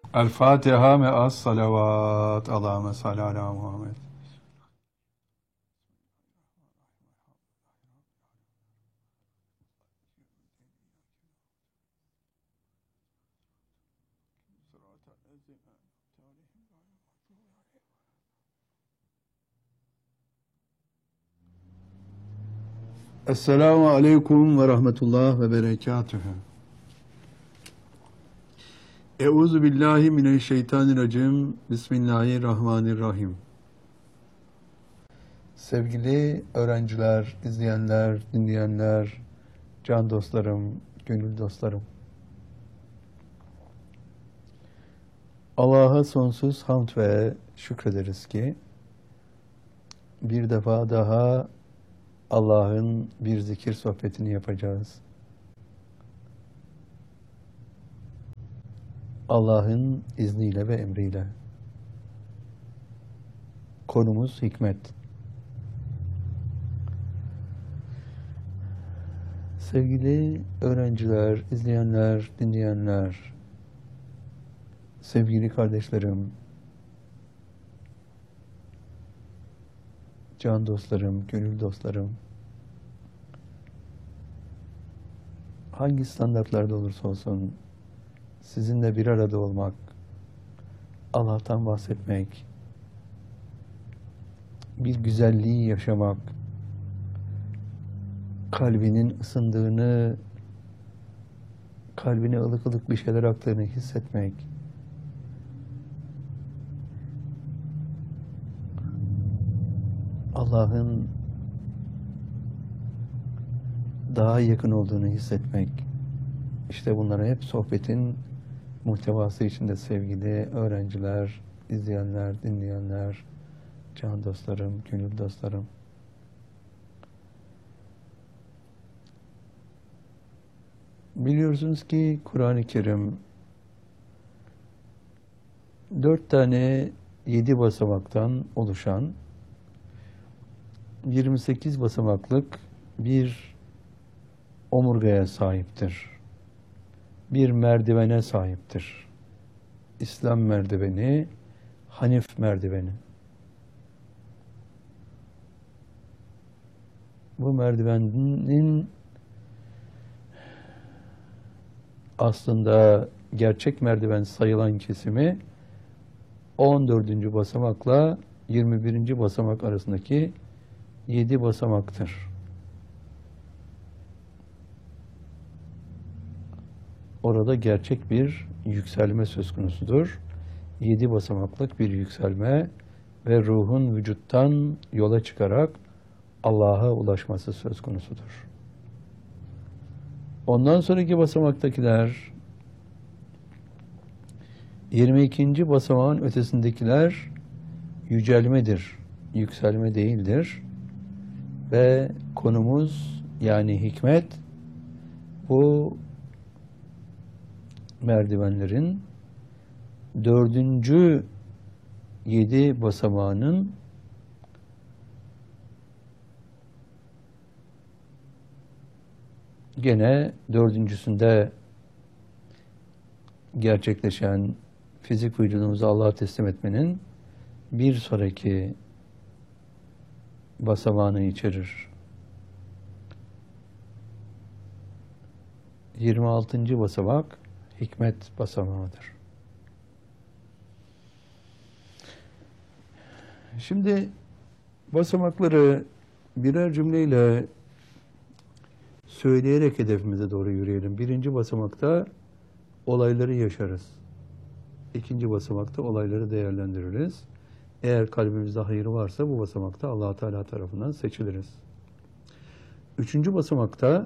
El Fatiha me'as salavat. Allahümme salli ala Muhammed. Esselamu aleyküm ve rahmetullah ve berekatühü. Euzu billahi mineşşeytanirracim. Bismillahirrahmanirrahim. Sevgili öğrenciler, izleyenler, dinleyenler, can dostlarım, gönül dostlarım. Allah'a sonsuz hamd ve şükrederiz ki bir defa daha Allah'ın bir zikir sohbetini yapacağız. Allah'ın izniyle ve emriyle. Konumuz hikmet. Sevgili öğrenciler, izleyenler, dinleyenler, sevgili kardeşlerim, can dostlarım, gönül dostlarım, hangi standartlarda olursa olsun sizinle bir arada olmak, Allah'tan bahsetmek, bir güzelliği yaşamak, kalbinin ısındığını, kalbine ılık ılık bir şeyler aktığını hissetmek, Allah'ın daha yakın olduğunu hissetmek, işte bunları hep sohbetin muhtevası içinde sevgili öğrenciler, izleyenler, dinleyenler, can dostlarım, gönül dostlarım. Biliyorsunuz ki Kur'an-ı Kerim 4 tane 7 basamaktan oluşan 28 basamaklık bir omurgaya sahiptir. Bir merdivene sahiptir. İslam merdiveni, Hanif merdiveni. Bu merdivenin aslında gerçek merdiven sayılan kesimi 14. basamakla 21. basamak arasındaki 7 basamaktır. Orada gerçek bir yükselme söz konusudur. 7 basamaklık bir yükselme ve ruhun vücuttan yola çıkarak Allah'a ulaşması söz konusudur. Ondan sonraki basamaktakiler, 22. basamağın ötesindekiler yücelmedir, yükselme değildir. Ve konumuz yani hikmet bu merdivenlerin 4. 7 basamağının gene 4.'sünde gerçekleşen fizik vücudumuzu Allah'a teslim etmenin bir sonraki basamağını içerir. 26. basamak hikmet basamağıdır. Şimdi basamakları birer cümleyle söyleyerek hedefimize doğru yürüyelim. 1. basamakta olayları yaşarız. 2. basamakta olayları değerlendiririz. Eğer kalbimizde hayır varsa bu basamakta Allah Teala tarafından seçiliriz. 3. basamakta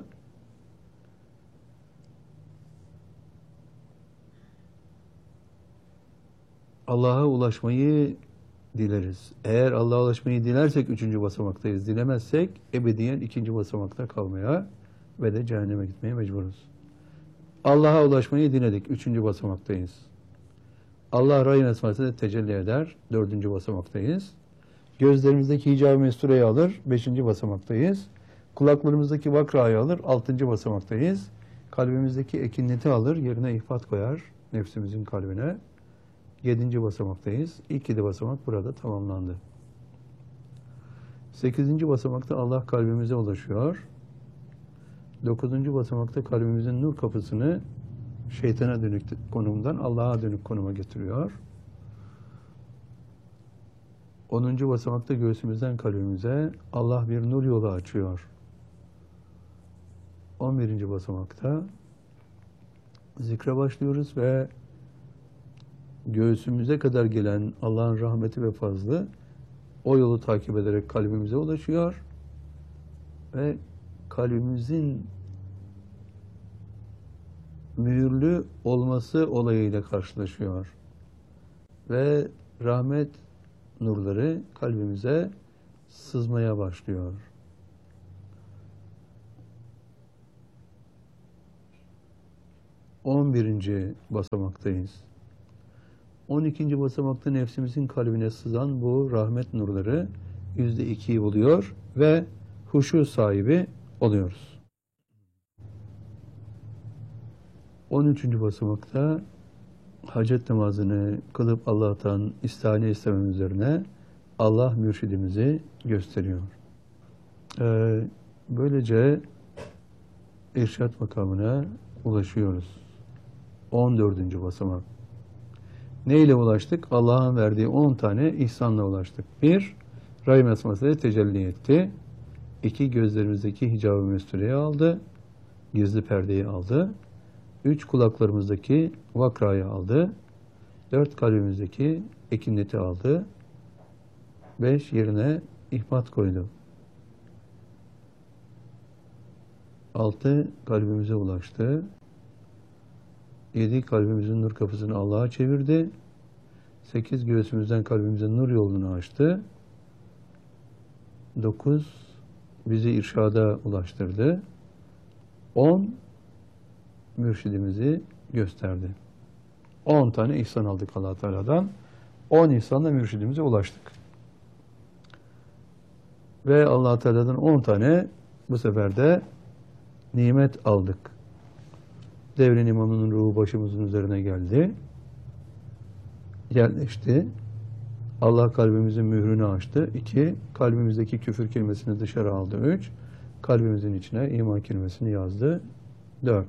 Allah'a ulaşmayı dileriz. Eğer Allah'a ulaşmayı dilersek 3. basamaktayız. Dilemezsek ebediyen 2. basamakta kalmaya ve de cehenneme gitmeye mecburuz. Allah'a ulaşmayı diledik. 3. basamaktayız. Allah Rahim Esması'da tecelli eder. 4. basamaktayız. Gözlerimizdeki hicab-ı mesturayı alır. 5. basamaktayız. Kulaklarımızdaki vakrayı alır. 6. basamaktayız. Kalbimizdeki ekinneti alır. Yerine ihfat koyar. Nefsimizin kalbine. 7. basamaktayız. İlk 7 basamak burada tamamlandı. 8. basamakta Allah kalbimize ulaşıyor. 9. basamakta kalbimizin nur kapısını şeytana dönük konumdan Allah'a dönük konuma getiriyor. 10. basamakta göğsümüzden kalbimize Allah bir nur yolu açıyor. 11. basamakta zikre başlıyoruz ve göğsümüze kadar gelen Allah'ın rahmeti ve fazlı o yolu takip ederek kalbimize ulaşıyor ve kalbimizin mühürlü olması olayıyla karşılaşıyor. Ve rahmet nurları kalbimize sızmaya başlıyor. On birinci basamaktayız. 12. basamakta nefsimizin kalbine sızan bu rahmet nurları %2'yi buluyor ve huşu sahibi oluyoruz. 13. basamakta hacet namazını kılıp Allah'tan istihane istememiz üzerine Allah mürşidimizi gösteriyor. Böylece irşat makamına ulaşıyoruz. 14. basamak. Neyle ulaştık? Allah'ın verdiği 10 tane ihsanla ulaştık. 1. Rahim esmasıyla tecelli etti. 2. Gözlerimizdeki hicab-ı müstüreyi aldı. Gizli perdeyi aldı. 3. Kulaklarımızdaki vakrayı aldı. 4. Kalbimizdeki ekineti aldı. 5. Yerine ihmat koydu. 6. Kalbimize ulaştı. 7. Kalbimizin nur kapısını Allah'a çevirdi. 8. Göğsümüzden kalbimize nur yolunu açtı. 9. Bizi irşada ulaştırdı. 10. Mürşidimizi gösterdi. 10 tane ihsan aldık Allah Teala'dan. 10 ihsanla mürşidimize ulaştık. Ve Allah Teala'dan 10 tane bu sefer de nimet aldık. Devrin imamının ruhu başımızın üzerine geldi. Yerleşti. Allah kalbimizin mührünü açtı. 2. Kalbimizdeki küfür kelimesini dışarı aldı. 3. Kalbimizin içine iman kelimesini yazdı. 4.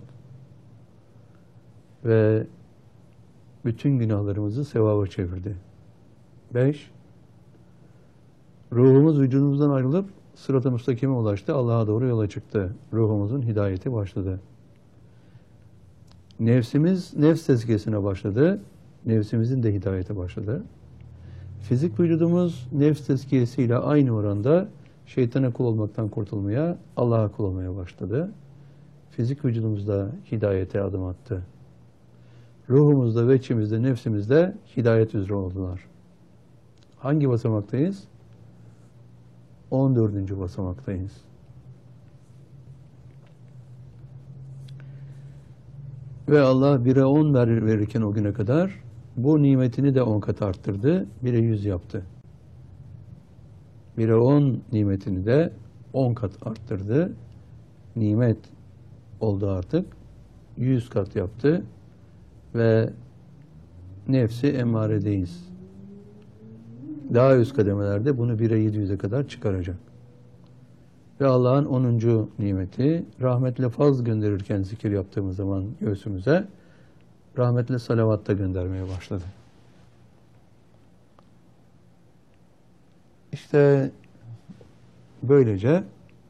Ve bütün günahlarımızı sevaba çevirdi. 5. Ruhumuz vücudumuzdan ayrılıp sırat-ı müstakime ulaştı. Allah'a doğru yola çıktı. Ruhumuzun hidayeti başladı. Nefsimiz nefs tezkiyesine başladı. Nefsimizin de hidayeti başladı. Fizik vücudumuz nefs tezkiyesiyle aynı oranda şeytana kul olmaktan kurtulmaya, Allah'a kul olmaya başladı. Fizik vücudumuzda hidayete adım attı. Ruhumuzda ve içimizde, nefsimizde hidayet üzere oldular. Hangi basamaktayız? 14. basamaktayız. Ve Allah 1'e 10 verirken o güne kadar bu nimetini de 10 kat arttırdı. 1'e 100 yaptı. 1'e 10 nimetini de 10 kat arttırdı. Nimet oldu artık. 100 kat yaptı. Ve nefsi emmaredeyiz. Daha üst kademelerde bunu 1'e 700'e kadar çıkaracak. Ve Allah'ın 10. nimeti, rahmetle faz gönderirken zikir yaptığımız zaman göğsümüze, rahmetle salavatta göndermeye başladı. İşte böylece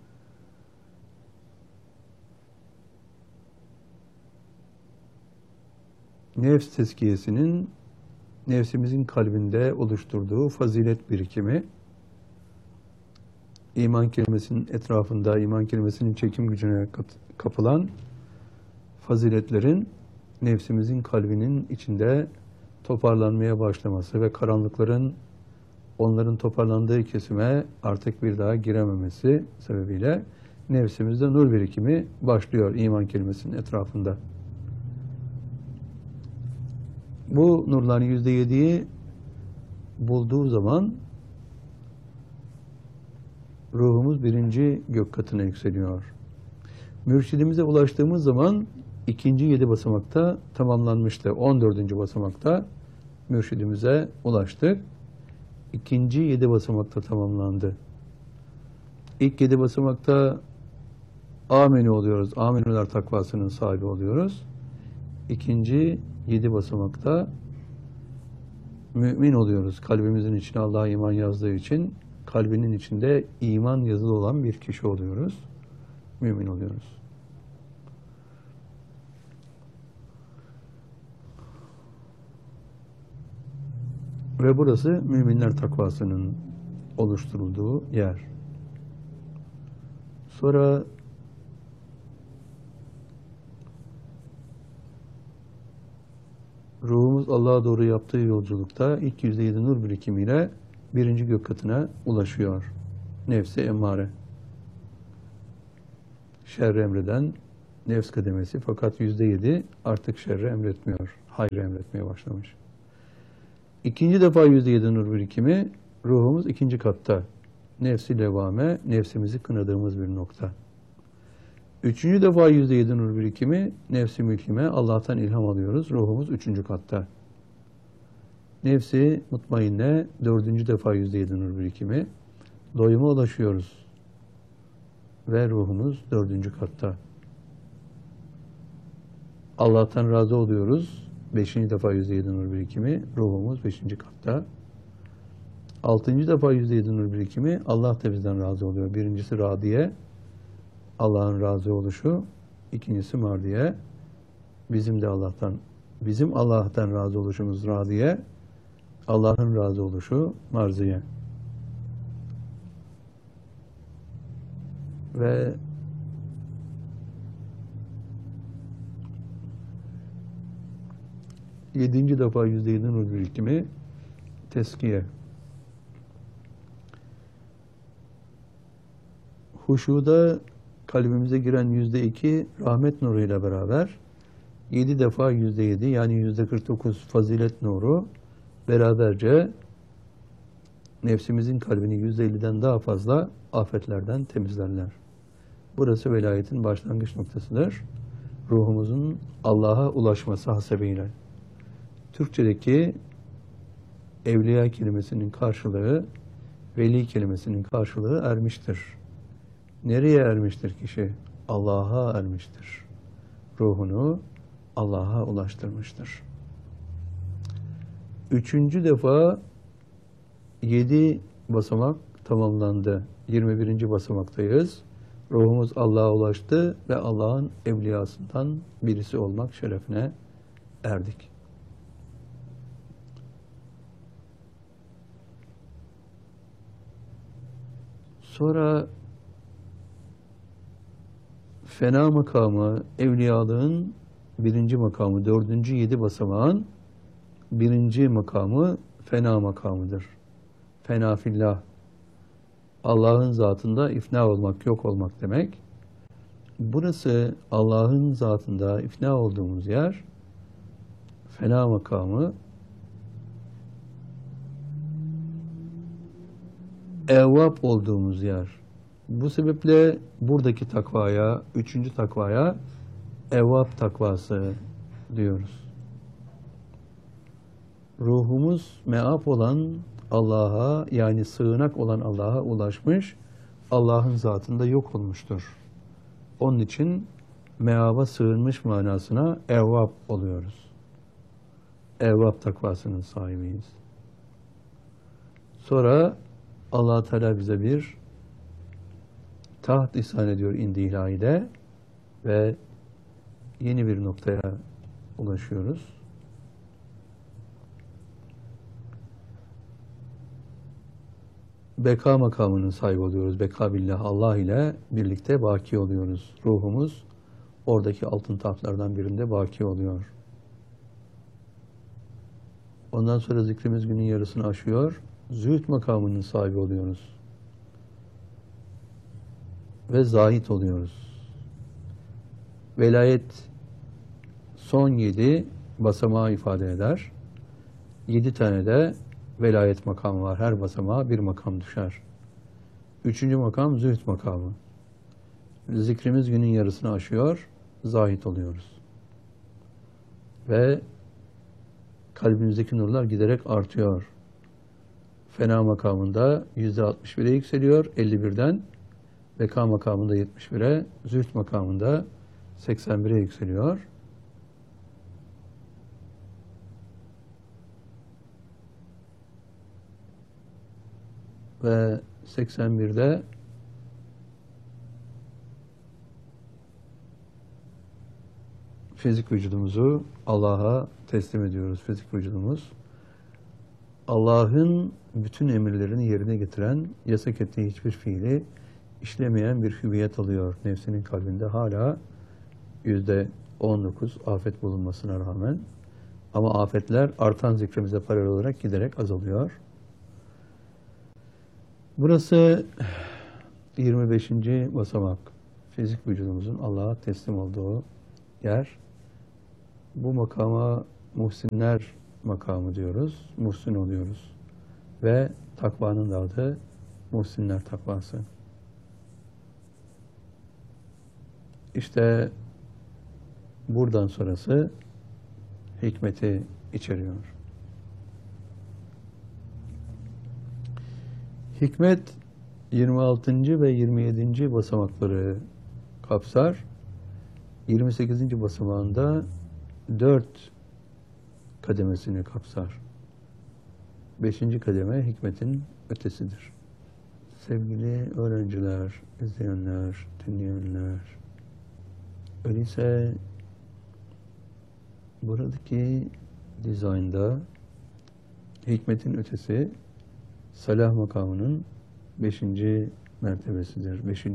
nefs tezkiyesinin nefsimizin kalbinde oluşturduğu fazilet birikimi, iman kelimesinin etrafında, iman kelimesinin çekim gücüne kapılan faziletlerin nefsimizin kalbinin içinde toparlanmaya başlaması ve karanlıkların onların toparlandığı kesime artık bir daha girememesi sebebiyle nefsimizde nur birikimi başlıyor iman kelimesinin etrafında. Bu nurların %7'yi bulduğu zaman ruhumuz 1. gök katına yükseliyor. Mürşidimize ulaştığımız zaman 2. 7 basamakta tamamlanmıştı. 14. basamakta mürşidimize ulaştık. İkinci 7 basamakta tamamlandı. İlk 7 basamakta amenü oluyoruz. Amenüler takvasının sahibi oluyoruz. İkinci 7 basamakta mümin oluyoruz. Kalbimizin içine Allah iman yazdığı için kalbinin içinde iman yazılı olan bir kişi oluyoruz. Mümin oluyoruz. Ve burası müminler takvasının oluşturulduğu yer. Sonra ruhumuz Allah'a doğru yaptığı yolculukta ilk %7 nur birikimiyle birinci gök katına ulaşıyor. Nefsi emmare. Şerri emreden nefs kademesi, fakat %7 artık şerri emretmiyor. Hayrı emretmeye başlamış. İkinci defa %7 nur birikimi, ruhumuz ikinci katta. Nefsi levame, nefsimizi kınadığımız bir nokta. Üçüncü defa %7 nur birikimi, nefsi mülkime, Allah'tan ilham alıyoruz. Ruhumuz üçüncü katta. Nefsi mutmainne, dördüncü defa %7 nur birikimi, doyuma ulaşıyoruz. Ve ruhumuz dördüncü katta. Allah'tan razı oluyoruz. Beşinci defa %7 nur birikimi, ruhumuz beşinci katta. Altıncı defa %7 nur birikimi, Allah da bizden razı oluyor. Birincisi radiye, Allah'ın razı oluşu. İkincisi mardiye, bizim Allah'tan razı oluşumuz radiye, Allah'ın razı oluşu marziye. Ve yedinci defa %7 nur birikimi teskiye. Huşuda kalbimize giren %2 rahmet nuruyla beraber 7 defa %7 yani %49 fazilet nuru beraberce nefsimizin kalbini %50'den daha fazla afetlerden temizlerler. Burası velayetin başlangıç noktasıdır. Ruhumuzun Allah'a ulaşması hasebiyle. Türkçedeki evliya kelimesinin karşılığı, veli kelimesinin karşılığı ermiştir. Nereye ermiştir kişi? Allah'a ermiştir. Ruhunu Allah'a ulaştırmıştır. Üçüncü defa 7 basamak tamamlandı. 21. basamaktayız. Ruhumuz Allah'a ulaştı ve Allah'ın evliyasından birisi olmak şerefine erdik. Sonra fena makamı, evliyalığın birinci makamı, 4. 7 basamağın birinci makamı fena makamıdır. Fena fillah. Allah'ın zatında ifna olmak, yok olmak demek. Burası Allah'ın zatında ifna olduğumuz yer, fena makamı, evvab olduğumuz yer. Bu sebeple buradaki takvaya, 3. takvaya evvab takvası diyoruz. Ruhumuz meap olan Allah'a, yani sığınak olan Allah'a ulaşmış, Allah'ın zatında yok olmuştur. Onun için meaba sığınmış manasına evvab oluyoruz. Evvab takvasının sahibiyiz. Sonra Allah Teala bize bir taht ihsan ediyor indi ilahide ve yeni bir noktaya ulaşıyoruz. Beka makamının sahibi oluyoruz. Beka billah, Allah ile birlikte baki oluyoruz. Ruhumuz oradaki altın tahtlardan birinde baki oluyor. Ondan sonra zikrimiz günün yarısını aşıyor. Zühd makamının sahibi oluyoruz. Ve zahit oluyoruz. Velayet son 7 basamağı ifade eder. 7 tane de velayet makamı var. Her basamağa bir makam düşer. 3. makam zühd makamı. Zikrimiz günün yarısını aşıyor. Zahit oluyoruz. Ve kalbinizdeki nurlar giderek artıyor. Fena makamında %61'e yükseliyor 51'den. Beka makamında 71'e, zühd makamında 81'e yükseliyor. Ve 81'de fizik vücudumuzu Allah'a teslim ediyoruz. Fizik vücudumuz Allah'ın bütün emirlerini yerine getiren, yasak ettiği hiçbir fiili işlemeyen bir hüviyet alıyor. Nefsinin kalbinde hala %19 afet bulunmasına rağmen. Ama afetler artan zikrimize paralel olarak giderek azalıyor. Burası 25. basamak. Fizik vücudumuzun Allah'a teslim olduğu yer. Bu makama muhsinler makamı diyoruz. Muhsin oluyoruz. Ve takvanın da adı muhsinler takvası. İşte buradan sonrası hikmeti içeriyor. Hikmet 26. ve 27. basamakları kapsar. 28. basamağında 4 kademesini kapsar. 5. kademe hikmetin ötesidir. Sevgili öğrenciler, izleyenler, dinleyenler, öyleyse buradaki dizaynda hikmetin ötesi salah makamının 5. mertebesidir, 5.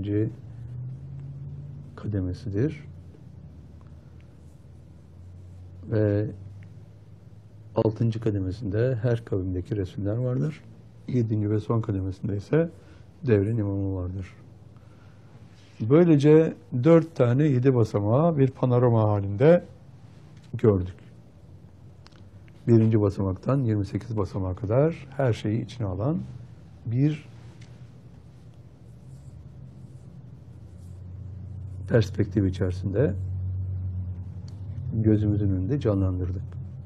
kademesidir. Ve 6. kademesinde her kavimdeki Resuller vardır. 7. ve son kademesinde ise devrin imamı vardır. Böylece 4 tane 7 basamağı bir panorama halinde gördük. 1. basamaktan 28 basamağa kadar her şeyi içine alan bir perspektif içerisinde gözümüzün önünde canlandırdık.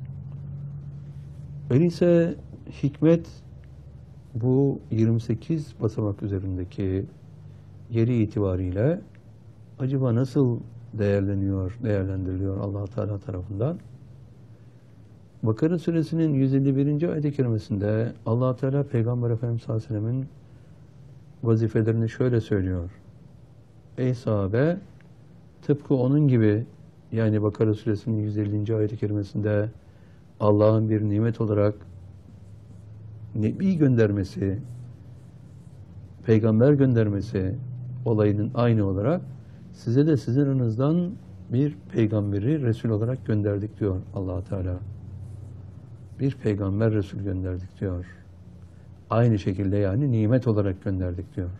Öyleyse hikmet bu 28 basamak üzerindeki yeri itibariyle acaba nasıl değerlendiriliyor Allah Teala tarafından? Bakara suresinin 151. ayet-i kerimesinde Allah Teala Peygamber Efendimiz sallallahu aleyhi ve sellem'in vazifelerini şöyle söylüyor. Ey sahabe, tıpkı onun gibi, yani Bakara suresinin 150. ayet-i kerimesinde Allah'ın bir nimet olarak Nebi göndermesi, peygamber göndermesi olayının aynı olarak size de sizin aranızdan bir peygamberi Resul olarak gönderdik diyor Allah Teala. Bir peygamber Resul gönderdik diyor. Aynı şekilde yani nimet olarak gönderdik diyor.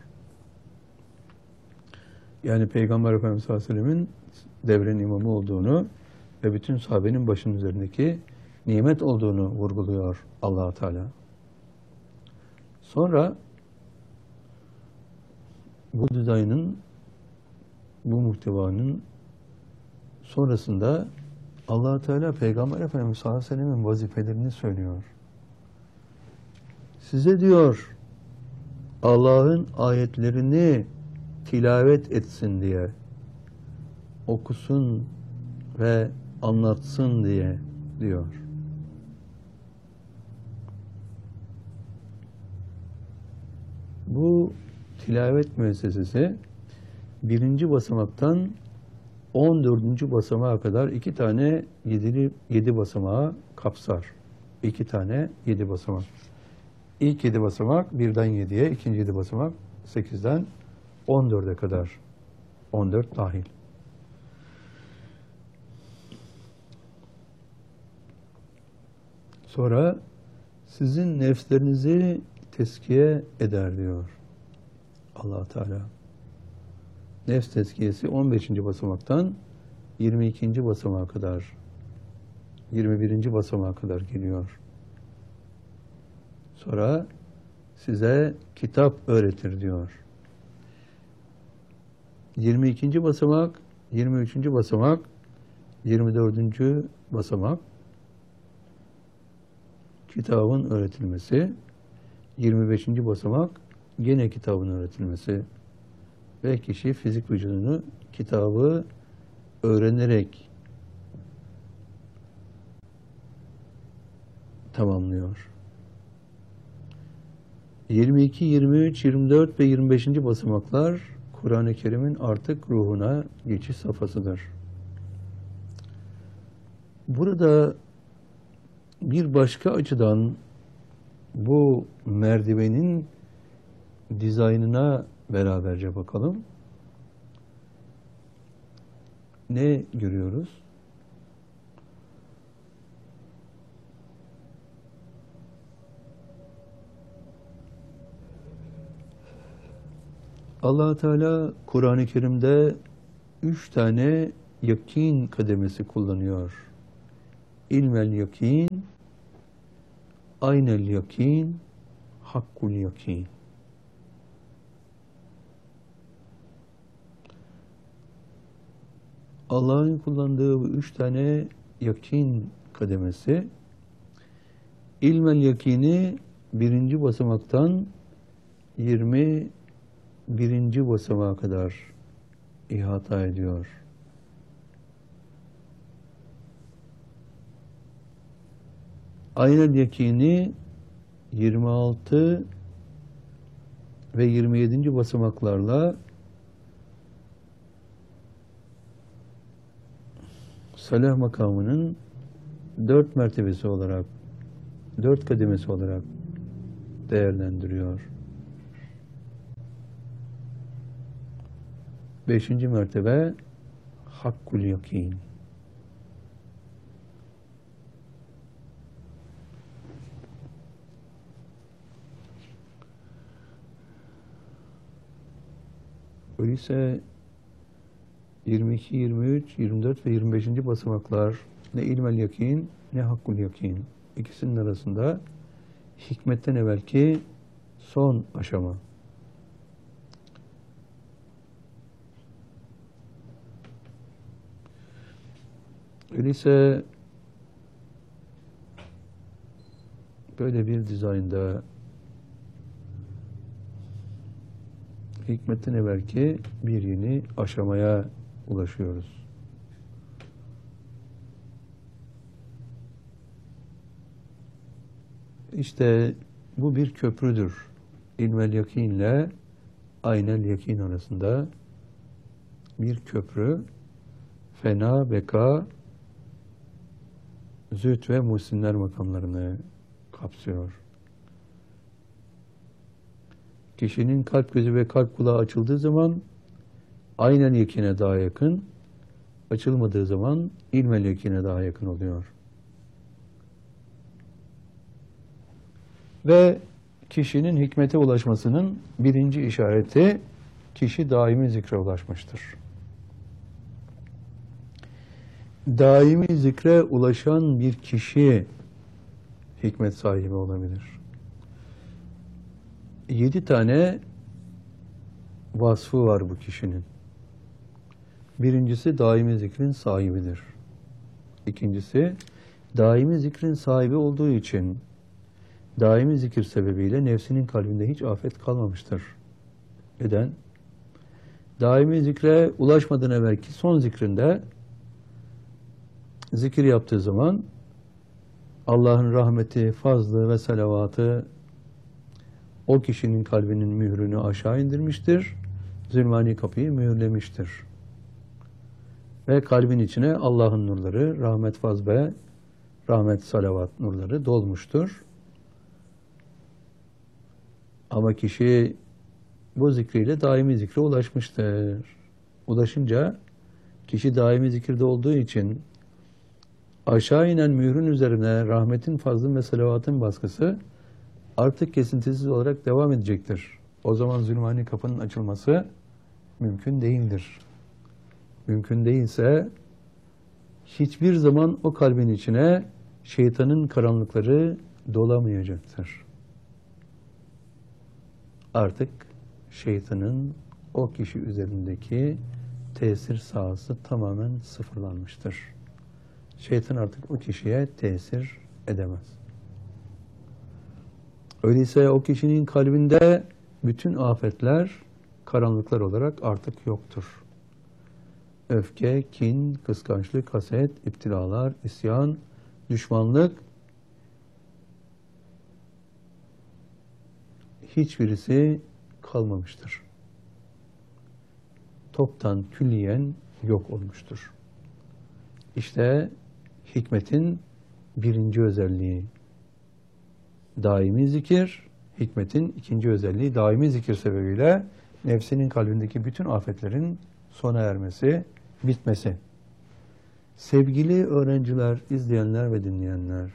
Yani Peygamber Efendimiz sallallahu aleyhi ve sellem'in devrin imamı olduğunu ve bütün sahabenin başının üzerindeki nimet olduğunu vurguluyor Allah Teala. Sonra bu dizaynın, bu muhtevanın sonrasında Allah Teala Peygamber Efendimiz sallallahu aleyhi ve sellem'in vazifelerini söylüyor. Size diyor Allah'ın ayetlerini tilavet etsin diye, okusun ve anlatsın diye diyor. Bu tilavet müessesesi 1. basamaktan 14. basamağa kadar 2 tane 7 basamağı kapsar. 2 tane 7 basamak. İlk 7 basamak 1'den 7'ye, ikinci 7 basamak 8'den 14'e kadar. 14 dahil. Sonra sizin nefslerinizi tezkiye eder diyor Allah Teala. Nefs tezkiyesi 15. basamaktan 22. basamağa kadar, 21. basamağa kadar geliyor. Sonra size kitap öğretir diyor. 22. basamak, 23. basamak, 24. basamak kitabın öğretilmesi. 25. basamak gene kitabın öğretilmesi. Ve kişi fizik vücudunu kitabı öğrenerek tamamlıyor. 22, 23, 24 ve 25. basamaklar Kur'an-ı Kerim'in artık ruhuna geçiş safhasıdır. Burada bir başka açıdan bu merdivenin dizaynına beraberce bakalım. Ne görüyoruz? Allah Teala Kur'an-ı Kerim'de 3 tane yakin kademesi kullanıyor. İlmel yakin, aynel yakin, hakkul yakin. Allah'ın kullandığı bu 3 tane yakin kademesi, ilmel yakini 1. basamaktan 21. basamağa kadar ihata ediyor. Aynel yakini 26 ve 27. basamaklarla salah makamının 4 mertebesi olarak, 4 kademesi olarak değerlendiriyor. 5. mertebe hakkul yakin. Öyleyse 22, 23, 24 ve 25. basamaklar ne ilmel yakin ne hakkul yakin. İkisinin arasında hikmetten evvelki son aşama. Öyleyse böyle bir dizaynda hikmetten evvelki bir yeni aşamaya ulaşıyoruz. İşte bu bir köprüdür. İlmel yakin ile aynel yakin arasında bir köprü, fena, beka, zühd ve muhsinler makamlarını kapsıyor. Kişinin kalp gözü ve kalp kulağı açıldığı zaman aynen yakine daha yakın, açılmadığı zaman ilmel yakine daha yakın oluyor. Ve kişinin hikmete ulaşmasının birinci işareti, kişi daimi zikre ulaşmıştır. Daimi zikre ulaşan bir kişi hikmet sahibi olabilir. 7 tane vasfı var bu kişinin. Birincisi daimi zikrin sahibidir. İkincisi daimi zikrin sahibi olduğu için daimi zikir sebebiyle nefsinin kalbinde hiç afet kalmamıştır. Neden? Daimi zikre ulaşmadan evvelki son zikrinde zikir yaptığı zaman Allah'ın rahmeti, fazlı ve salavatı o kişinin kalbinin mührünü aşağı indirmiştir. Zulmani kapıyı mühürlemiştir. Ve kalbin içine Allah'ın nurları, rahmet, faz ve rahmet, salavat nurları dolmuştur. Ama kişi bu zikriyle daimi zikre ulaşmıştır. Ulaşınca kişi daimi zikirde olduğu için aşağı inen mührün üzerine rahmetin, fazlın ve salavatın baskısı artık kesintisiz olarak devam edecektir. O zaman zulmani kapının açılması mümkün değildir. Mümkün değilse hiçbir zaman o kalbin içine şeytanın karanlıkları dolamayacaktır. Artık şeytanın o kişi üzerindeki tesir sahası tamamen sıfırlanmıştır. Şeytan artık o kişiye tesir edemez. Öyleyse o kişinin kalbinde bütün afetler, karanlıklar olarak artık yoktur. Öfke, kin, kıskançlık, haset, iptilalar, isyan, düşmanlık, hiçbirisi kalmamıştır. Toptan külliyen yok olmuştur. İşte hikmetin birinci özelliği daimi zikir, hikmetin ikinci özelliği daimi zikir sebebiyle nefsinin kalbindeki bütün afetlerin sona ermesi, bitmesi. Sevgili öğrenciler, izleyenler ve dinleyenler,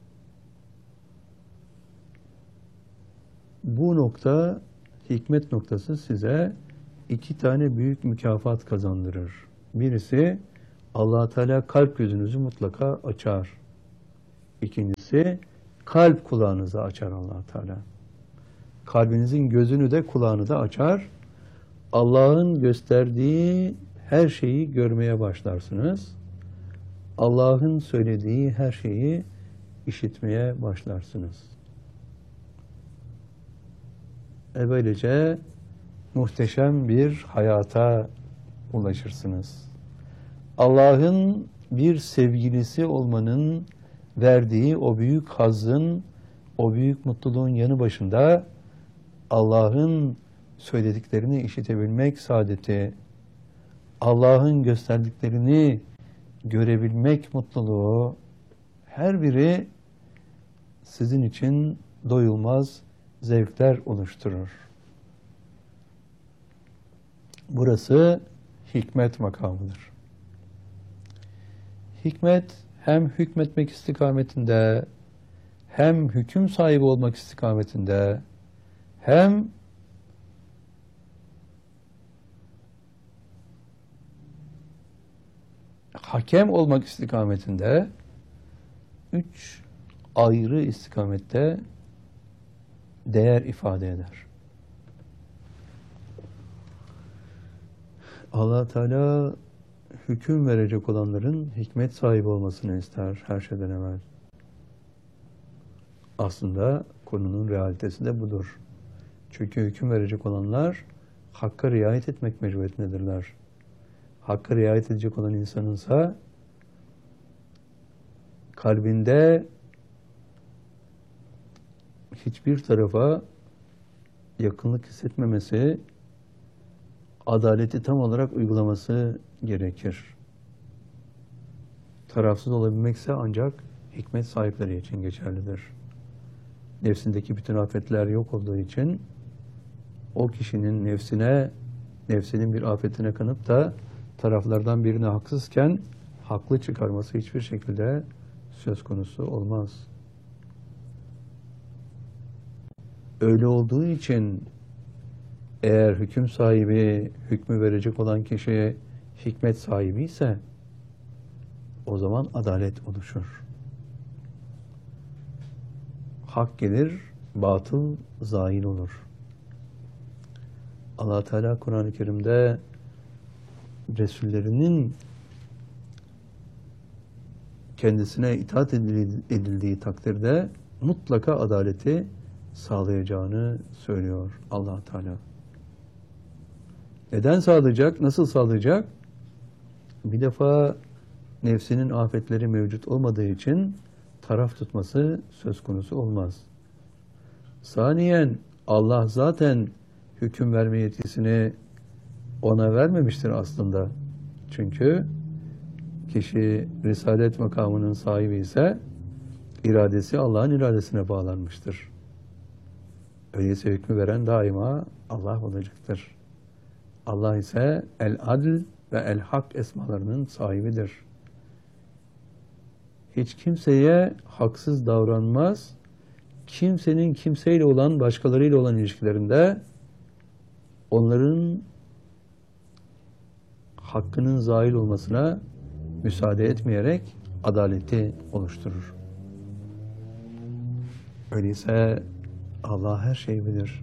bu nokta, hikmet noktası size iki tane büyük mükafat kazandırır. Birisi, Allah-u Teala kalp gözünüzü mutlaka açar. İkincisi, kalp kulağınızı açar Allah-u Teala. Kalbinizin gözünü de kulağını da açar. Allah'ın gösterdiği her şeyi görmeye başlarsınız. Allah'ın söylediği her şeyi işitmeye başlarsınız. Böylece muhteşem bir hayata ulaşırsınız. Allah'ın bir sevgilisi olmanın verdiği o büyük hazzın, o büyük mutluluğun yanı başında Allah'ın söylediklerini işitebilmek saadeti, Allah'ın gösterdiklerini görebilmek mutluluğu, her biri sizin için doyulmaz zevkler oluşturur. Burası hikmet makamıdır. Hikmet hem hükmetmek istikametinde, hem hüküm sahibi olmak istikametinde, hem hakem olmak istikametinde, üç ayrı istikamette değer ifade eder. Allah Teala hüküm verecek olanların hikmet sahibi olmasını ister her şeyden evvel. Aslında konunun realitesi de budur. Çünkü hüküm verecek olanlar hakka riayet etmek mecburiyetindedirler. Hakka riayet edecek olan insanınsa kalbinde hiçbir tarafa yakınlık hissetmemesi, adaleti tam olarak uygulaması gerekir. Tarafsız olabilmekse ancak hikmet sahipleri için geçerlidir. Nefsindeki bütün afetler yok olduğu için o kişinin nefsinin bir afetine kanıp da taraflardan birine haksızken haklı çıkarması hiçbir şekilde söz konusu olmaz. Öyle olduğu için eğer hüküm sahibi, hükmü verecek olan kişi hikmet sahibi ise o zaman adalet oluşur. Hak gelir, batıl zail olur. Allah Teala Kur'an-ı Kerim'de Resullerinin kendisine itaat edildiği takdirde mutlaka adaleti sağlayacağını söylüyor Allah Teala. Neden sağlayacak? Nasıl sağlayacak? Bir defa nefsinin afetleri mevcut olmadığı için taraf tutması söz konusu olmaz. Saniyen Allah zaten hüküm verme yetisini ona vermemiştir aslında. Çünkü kişi risalet makamının sahibi ise iradesi Allah'ın iradesine bağlanmıştır. Öyleyse hükmü veren daima Allah olacaktır. Allah ise El-Adl ve El-Hak esmalarının sahibidir. Hiç kimseye haksız davranmaz. Kimsenin kimseyle olan, başkalarıyla olan ilişkilerinde onların hakkının zail olmasına müsaade etmeyerek adaleti oluşturur. Öyleyse Allah her şeyi bilir.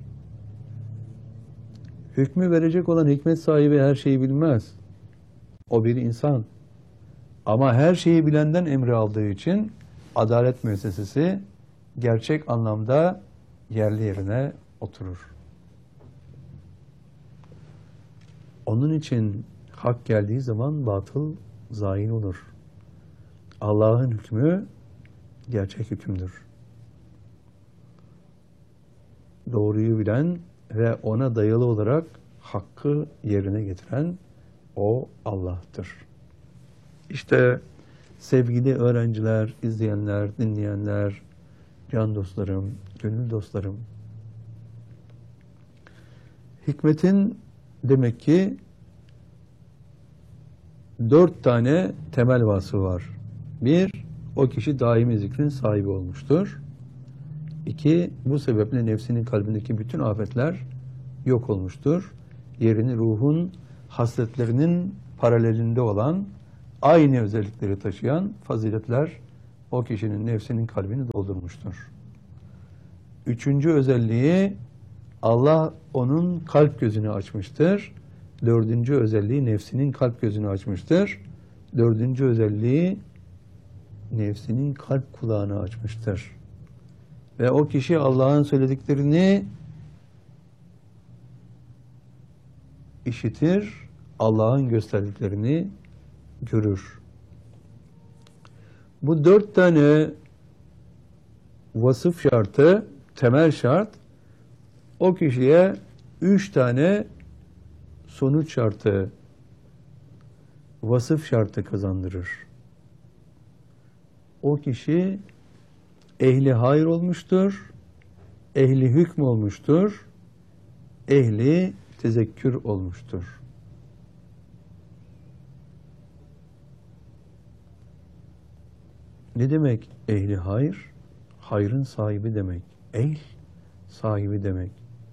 Hükmü verecek olan hikmet sahibi her şeyi bilmez. O bir insan. Ama her şeyi bilenden emri aldığı için adalet müessesesi gerçek anlamda yerli yerine oturur. Onun için hak geldiği zaman batıl zayin olur. Allah'ın hükmü gerçek hükümdür. Doğruyu bilen ve ona dayalı olarak hakkı yerine getiren o Allah'tır. İşte sevgili öğrenciler, izleyenler, dinleyenler, can dostlarım, gönül dostlarım, hikmetin demek ki 4 tane temel vasfı var. 1, o kişi daimi zikrin sahibi olmuştur. 2, bu sebeple nefsinin kalbindeki bütün afetler yok olmuştur. Yerini ruhun hasletlerinin paralelinde olan, aynı özellikleri taşıyan faziletler o kişinin nefsinin kalbini doldurmuştur. 3. özelliği, Allah onun kalp gözünü açmıştır. 4. özelliği nefsinin kalp gözünü açmıştır. 4. özelliği nefsinin kalp kulağını açmıştır. Ve o kişi Allah'ın söylediklerini işitir, Allah'ın gösterdiklerini görür. Bu 4 tane vasıf şartı, temel şart, o kişiye 3 tane sonuç şartı, vasıf şartı kazandırır. O kişi ehli hayır olmuştur, ehli hükm olmuştur, ehli tezekkür olmuştur. Ne demek ehli hayır? Hayrın sahibi demek. Ehl, sahibi demek.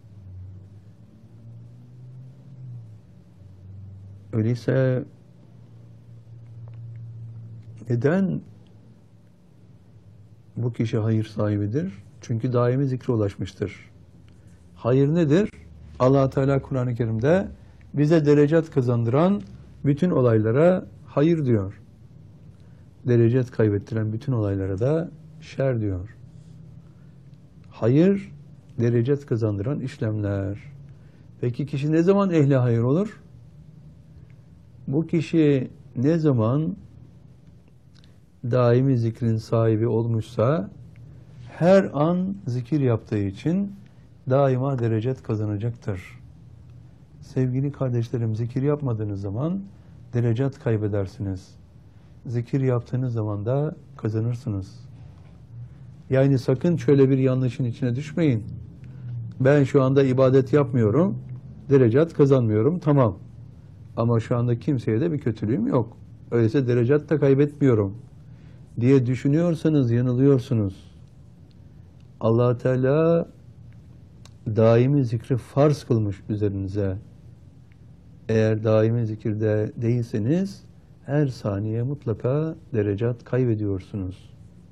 Öyleyse neden bu kişi hayır sahibidir? Çünkü daimi zikre ulaşmıştır. Hayır nedir? Allah Teala Kur'an-ı Kerim'de bize derecat kazandıran bütün olaylara hayır diyor. Derecat kaybettiren bütün olaylara da şer diyor. Hayır, derecat kazandıran işlemler. Peki kişi ne zaman ehli hayır olur? Bu kişi ne zaman daimi zikrin sahibi olmuşsa, her an zikir yaptığı için daima derecat kazanacaktır. Sevgili kardeşlerim, zikir yapmadığınız zaman derecat kaybedersiniz. Zikir yaptığınız zaman da kazanırsınız. Yani sakın şöyle bir yanlışın içine düşmeyin. Ben şu anda ibadet yapmıyorum, derecat kazanmıyorum, tamam. Ama şu anda kimseye de bir kötülüğüm yok. Öyleyse derecat da kaybetmiyorum diye düşünüyorsanız yanılıyorsunuz. Allah Teala daimi zikri farz kılmış üzerinize. Eğer daimi zikirde değilseniz her saniye mutlaka derecat kaybediyorsunuz.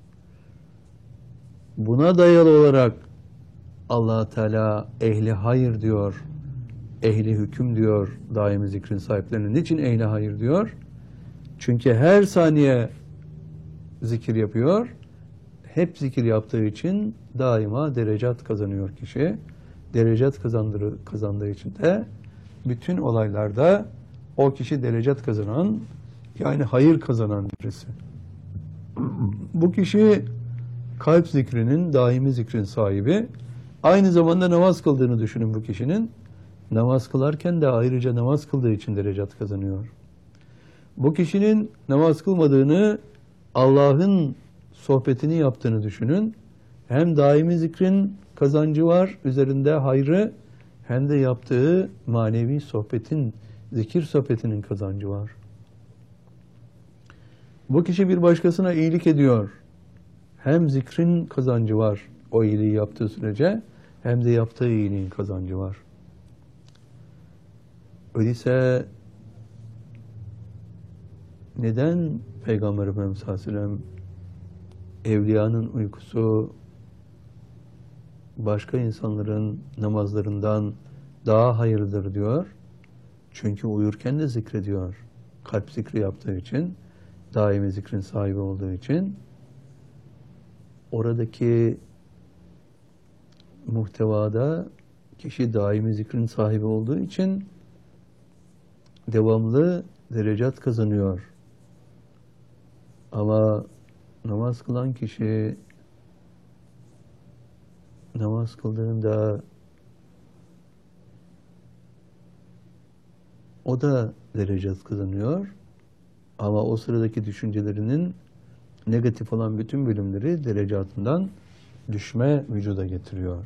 Buna dayalı olarak Allah Teala ehli hayır diyor, ehli hüküm diyor daimi zikrin sahiplerine. Niçin ehli hayır diyor? Çünkü her saniye zikir yapıyor. Hep zikir yaptığı için daima derecat kazanıyor kişi. Derecat kazandığı için de bütün olaylarda o kişi derecat kazanan, yani hayır kazanan birisi. Bu kişi kalp zikrinin, daimi zikrin sahibi. Aynı zamanda namaz kıldığını düşünün bu kişinin. Namaz kılarken de ayrıca namaz kıldığı için derecat kazanıyor. Bu kişinin namaz kılmadığını, Allah'ın sohbetini yaptığını düşünün. Hem daimi zikrin kazancı var, üzerinde hayrı, hem de yaptığı manevi sohbetin, zikir sohbetinin kazancı var. Bu kişi bir başkasına iyilik ediyor. Hem zikrin kazancı var o iyiliği yaptığı sürece, hem de yaptığı iyiliğin kazancı var. Öyleyse neden Peygamber Efendimiz sallallahu aleyhi ve sellem evliyanın uykusu başka insanların namazlarından daha hayırlıdır diyor? Çünkü uyurken de zikrediyor. Kalp zikri yaptığı için, daimi zikrin sahibi olduğu için oradaki muhtevada kişi daimi zikrin sahibi olduğu için devamlı derecat kazanıyor. Ama namaz kılan kişi namaz kıldığında o da derecat kazanıyor. Ama o sıradaki düşüncelerinin negatif olan bütün bölümleri derecatından düşme vücuda getiriyor.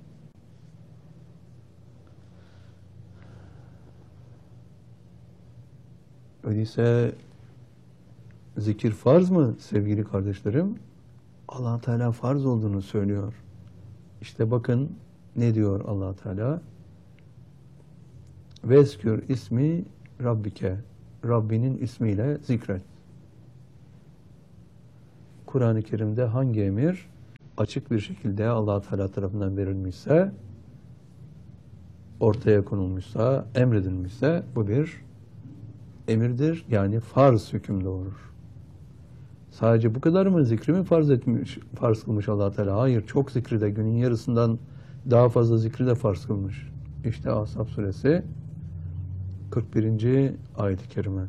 Öyleyse zikir farz mı sevgili kardeşlerim? Allah Teala farz olduğunu söylüyor. İşte bakın ne diyor Allah Teala? Vezkür ismi Rabbike. Rabbinin ismiyle zikret. Kur'an-ı Kerim'de hangi emir açık bir şekilde Allah Teala tarafından verilmişse, ortaya konulmuşsa, emredilmişse bu bir emirdir. Yani farz hüküm doğurur. Sadece bu kadar mı zikrimi farz kılmış Allah Teala? Hayır, çok zikri de günün yarısından daha fazla zikri de farz kılmış. İşte Ahzab suresi 41. ayet-i kerime.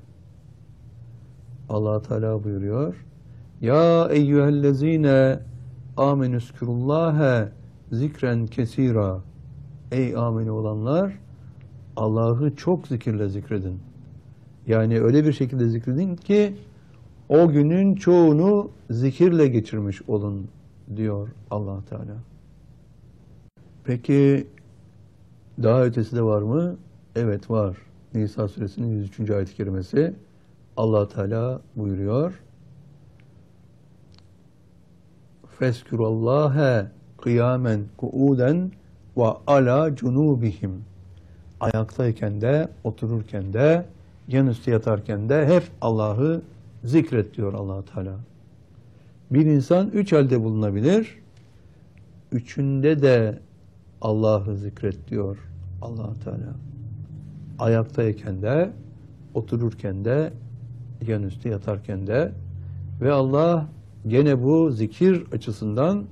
Allah Teala buyuruyor: Ya eyyühellezine amenüskürullâhe zikren kesira. Ey ameli olanlar, Allah'ı çok zikirle zikredin. Yani öyle bir şekilde zikredin ki o günün çoğunu zikirle geçirmiş olun diyor Allah Teala. Peki daha ötesi de var mı? Evet var. Nisa suresinin 103. ayet-i kerimesi. Allah Teala buyuruyor: Feskürallâhe kıyamen kuuden ve ala cunubihim. Ayaktayken de, otururken de, yanüstü yatarken de hep Allah'ı zikret diyor Allah Teala. Bir insan üç halde bulunabilir. Üçünde de Allah'ı zikret diyor Allah Teala. Ayaktayken de, otururken de, yanüstü yatarken de ve Allah gene bu zikir açısından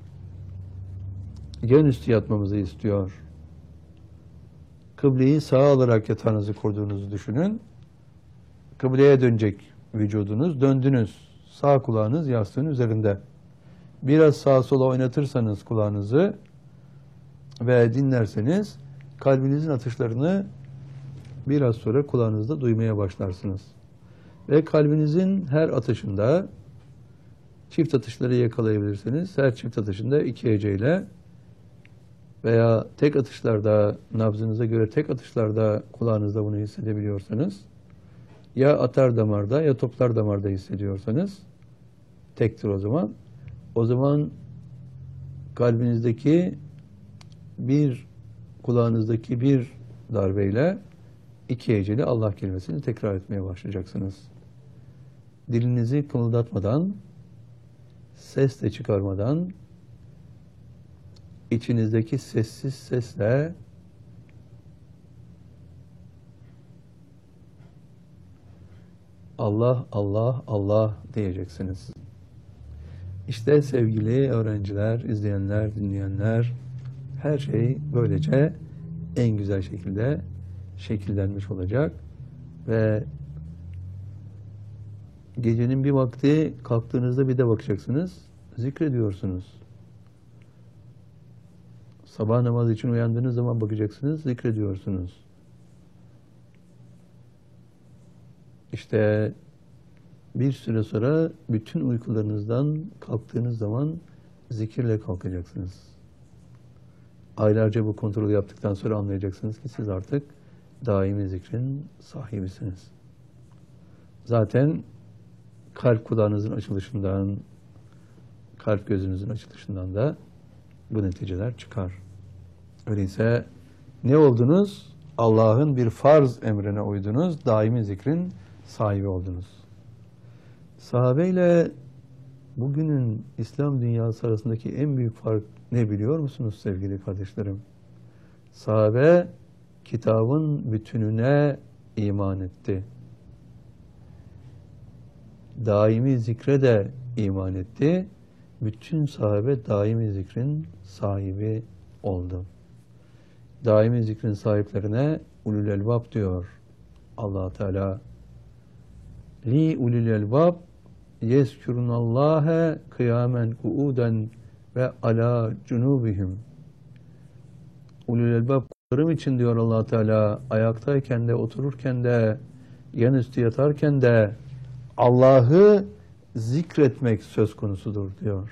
yanüstü yatmamızı istiyor. Kıbleyi sağa alarak yatağınızı kurduğunuzu düşünün. Kıbleye dönecek vücudunuz, döndünüz. Sağ kulağınız yastığın üzerinde. Biraz sağa sola oynatırsanız kulağınızı ve dinlerseniz kalbinizin atışlarını biraz sonra kulağınızda duymaya başlarsınız. Ve kalbinizin her atışında çift atışları yakalayabilirsiniz. Her çift atışında 2 heceyle veya tek atışlarda, nabzınıza göre tek atışlarda kulağınızda bunu hissedebiliyorsanız, ya atar damarda ya toplar damarda hissediyorsanız tektir o zaman. O zaman kalbinizdeki kulağınızdaki bir darbeyle 2 heceli Allah kelimesini tekrar etmeye başlayacaksınız. Dilinizi kımıldatmadan, ses de çıkarmadan, içinizdeki sessiz sesle Allah, Allah, Allah diyeceksiniz. İşte sevgili öğrenciler, izleyenler, dinleyenler, her şey böylece en güzel şekilde şekillenmiş olacak ve gecenin bir vakti kalktığınızda bir de bakacaksınız, zikrediyorsunuz. Sabah namazı için uyandığınız zaman bakacaksınız, zikrediyorsunuz. İşte bir süre sonra bütün uykularınızdan kalktığınız zaman zikirle kalkacaksınız. Aylarca bu kontrolü yaptıktan sonra anlayacaksınız ki siz artık daimi zikrin sahibisiniz. Zaten kalp kulağınızın açılışından, kalp gözünüzün açılışından da bu neticeler çıkar. Öyleyse ne oldunuz? Allah'ın bir farz emrine uydunuz, daimi zikrin sahibi oldunuz. Sahabeyle bugünün İslam dünyası arasındaki en büyük fark ne biliyor musunuz sevgili kardeşlerim? Sahabe kitabın bütününe iman etti. Daimi zikre de iman etti. Bütün sahabe daimi zikrin sahibi oldu. Daimi zikrin sahiplerine ulul elbab diyor Allah Teala. Li ulul elbab yezkurunallâhe kıyamen kuuden ve ala cunubihim. Ulul elbab kullarım için diyor Allah Teala, ayaktayken de, otururken de, yan üstü yatarken de Allah'ı zikretmek söz konusudur diyor.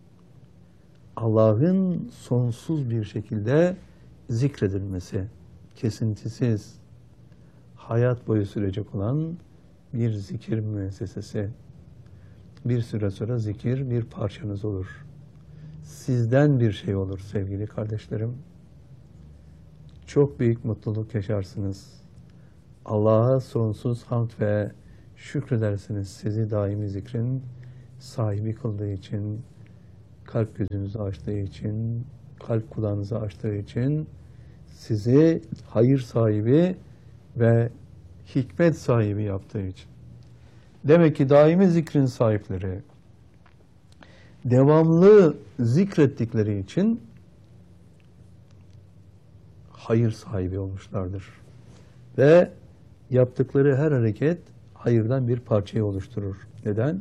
Allah'ın sonsuz bir şekilde zikredilmesi, kesintisiz, hayat boyu sürecek olan bir zikir müessesesi. Bir süre sonra zikir bir parçanız olur. Sizden bir şey olur sevgili kardeşlerim. Çok büyük mutluluk yaşarsınız. Allah'a sonsuz hamd ve şükredersiniz sizi daimi zikrin sahibi kıldığı için, kalp gözünüzü açtığı için, kalp kulağınızı açtığı için, sizi hayır sahibi ve hikmet sahibi yaptığı için. Demek ki daimi zikrin sahipleri, devamlı zikrettikleri için hayır sahibi olmuşlardır. Ve yaptıkları her hareket hayırdan bir parçayı oluşturur. Neden?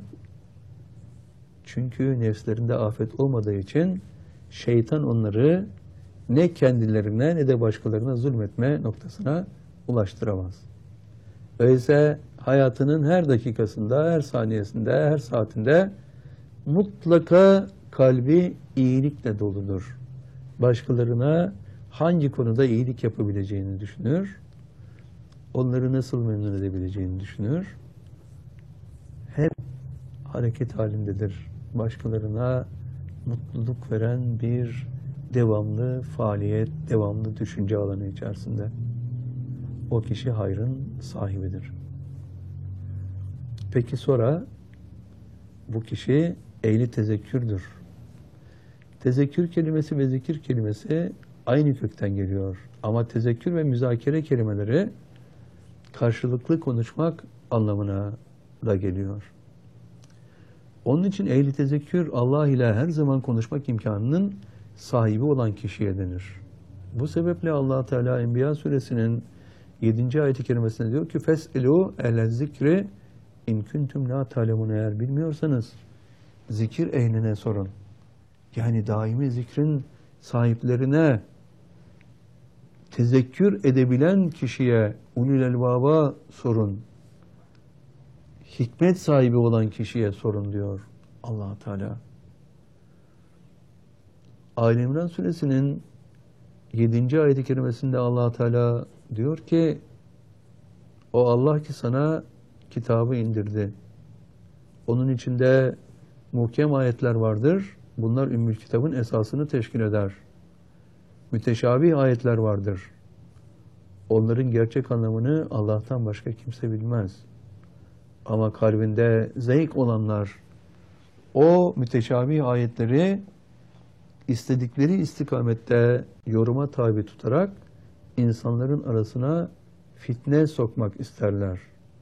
Çünkü nefslerinde afet olmadığı için şeytan onları ne kendilerine ne de başkalarına zulmetme noktasına ulaştıramaz. Öyleyse hayatının her dakikasında, her saniyesinde, her saatinde mutlaka kalbi iyilikle doludur. Başkalarına hangi konuda iyilik yapabileceğini düşünür, onları nasıl memnun edebileceğini düşünür. Hep hareket halindedir. Başkalarına mutluluk veren bir devamlı faaliyet, devamlı düşünce alanı içerisinde. O kişi hayrın sahibidir. Peki sonra bu kişi ehli tezekkürdür. Tezekkür kelimesi ve zikir kelimesi aynı kökten geliyor. Ama tezekkür ve müzakere kelimeleri karşılıklı konuşmak anlamına da geliyor. Onun için ehli tezekkür Allah ile her zaman konuşmak imkanının sahibi olan kişiye denir. Bu sebeple Allah Teala Enbiya suresinin 7. ayet-i kerimesinde diyor ki fes'elû ehle zikri in kuntum la ta'lemun, eğer bilmiyorsanız zikir ehline sorun. Yani daimi zikrin sahiplerine, tezekkür edebilen kişiye, ulul elbaba sorun. Hikmet sahibi olan kişiye sorun diyor Allah Teala. Ali İmran suresinin 7. ayet-i kerimesinde Allah Teala diyor ki o Allah ki sana kitabı indirdi. Onun içinde muhkem ayetler vardır. Bunlar Ümmül Kitab'ın esasını teşkil eder. Müteşabih ayetler vardır. Onların gerçek anlamını Allah'tan başka kimse bilmez. Ama kalbinde zevk olanlar o müteşabih ayetleri istedikleri istikamette yoruma tabi tutarak insanların arasına fitne sokmak isterler.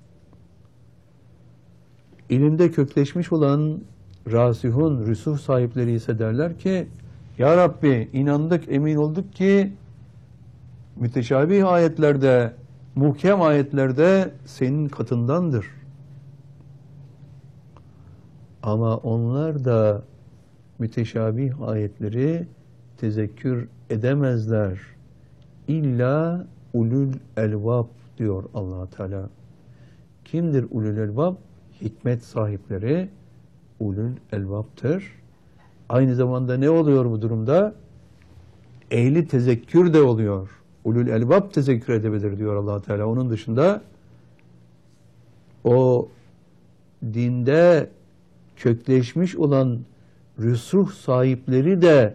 İlimde kökleşmiş olan rasihun, rüsuh sahipleri ise derler ki Ya Rabbi inandık, emin olduk ki müteşabih ayetlerde, muhkem ayetlerde senin katındandır. Ama onlar da müteşabih ayetleri tezekkür edemezler. İlla ulul elbab diyor Allah Teala. Kimdir ulul elbab? Hikmet sahipleri ulul elbaptır. Aynı zamanda ne oluyor bu durumda? Ehli tezekkür de oluyor. Ulul elbab tezekkür edebilir diyor Allah Teala. Onun dışında o dinde kökleşmiş olan rüsuh sahipleri de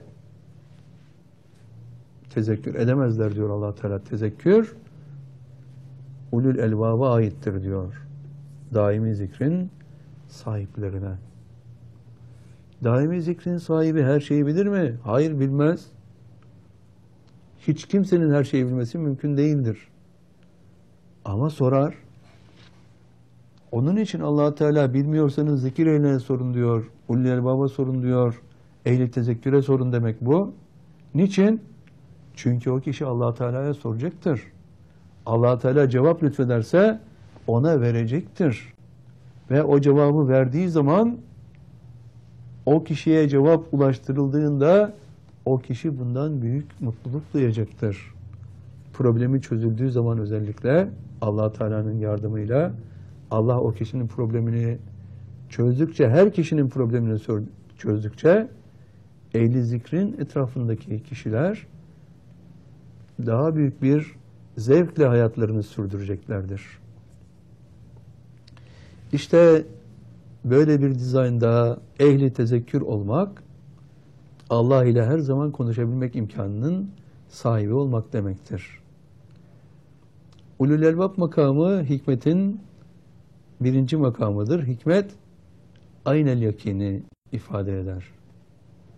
tezekkür edemezler diyor Allah Teala. Tezekkür ulul elbaba aittir diyor. Daimi zikrin sahiplerine. Daimi zikrin sahibi her şeyi bilir mi? Hayır, bilmez. Hiç kimsenin her şeyi bilmesi mümkün değildir. Ama sorar. Onun için Allah Teala bilmiyorsanız zikir ehline sorun diyor. Ulul elbaba sorun diyor. Ehli tezekküre sorun demek bu. Niçin? Çünkü o kişi Allah Teala'ya soracaktır. Allah Teala cevap lütfederse ona verecektir. Ve o cevabı verdiği zaman o kişiye cevap ulaştırıldığında o kişi bundan büyük mutluluk duyacaktır. Problemi çözüldüğü zaman özellikle Allah Teala'nın yardımıyla Allah o kişinin problemini çözdükçe, her kişinin problemini çözdükçe ehli zikrin etrafındaki kişiler daha büyük bir zevkle hayatlarını sürdüreceklerdir. İşte böyle bir dizaynda ehli tezekkür olmak, Allah ile her zaman konuşabilmek imkanının sahibi olmak demektir. Ulul elbab makamı hikmetin birinci makamıdır. Hikmet aynel yakini ifade eder.